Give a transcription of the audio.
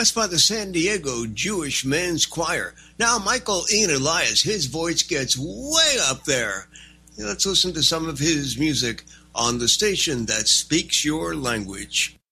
That's by the San Diego Jewish Men's Choir. Now, Michael Ian Elias, his voice gets way up there. Let's listen to some of his music on the station that speaks your language.